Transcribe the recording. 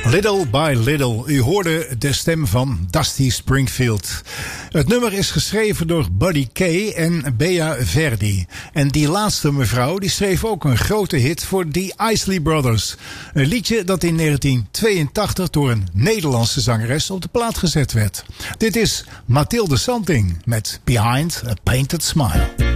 Little by Little. U hoorde de stem van Dusty Springfield. Het nummer is geschreven door Buddy Kay en Bea Verdi. En die laatste mevrouw die schreef ook een grote hit voor The Isley Brothers. Een liedje dat in 1982 door een Nederlandse zangeres op de plaat gezet werd. Dit is Mathilde Santing met Behind a Painted Smile.